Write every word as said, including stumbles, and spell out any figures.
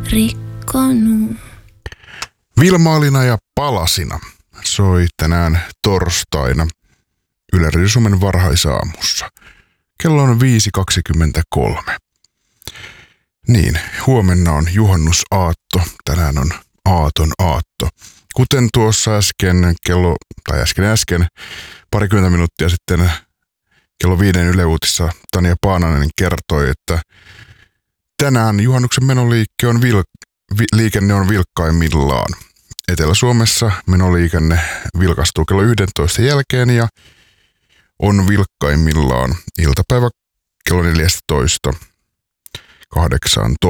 rikkonut. Vilmaalina ja palasina soi tänään torstaina Yle Radio Suomen varhaisaamussa. Kello on viisi kaksikymmentäkolme. Niin, huomenna on juhannusaatto. Tänään on aaton aatto. Kuten tuossa äsken kello, tai äsken äsken, parikymmentä minuuttia sitten kello viiden Yle Uutissa Tanja Paananen kertoi, että tänään juhannuksen menoliike on vil, vi, liikenne on vilkkaimmillaan. Etelä-Suomessa menoliikenne vilkastuu kello yksitoista jälkeen ja on vilkkaimmillaan iltapäivä kello neljätoista kahdeksantoista.